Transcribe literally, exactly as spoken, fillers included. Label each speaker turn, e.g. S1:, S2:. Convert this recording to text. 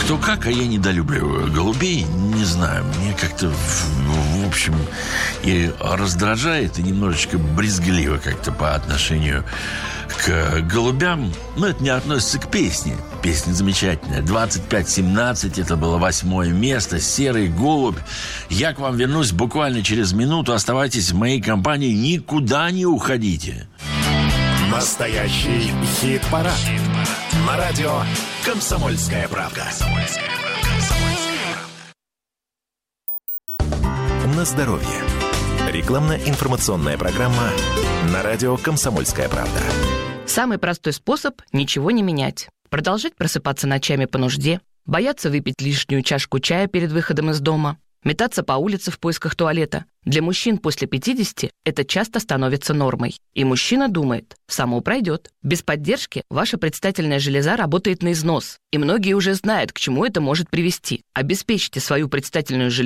S1: Кто как, а я недолюбливаю голубей. Не знаю, мне как-то, в, в общем, и раздражает, и немножечко брезгливо как-то по отношению к голубям. Но это не относится к песне. Песня замечательная. двадцать пять семнадцать, это было восьмое место. «Серый голубь». Я к вам вернусь буквально через минуту. Оставайтесь в моей компании, никуда не уходите.
S2: Настоящий хит-парад. Хит-парад. На радио «Комсомольская правда». На здоровье. Рекламно-информационная программа на радио «Комсомольская правда».
S3: Самый простой способ – ничего не менять. Продолжать просыпаться ночами по нужде, бояться выпить лишнюю чашку чая перед выходом из дома, метаться по улице в поисках туалета. Для мужчин после пятидесяти это часто становится нормой. И мужчина думает, само пройдет. Без поддержки ваша предстательная железа работает на износ. И многие уже знают, к чему это может привести. Обеспечьте свою предстательную железу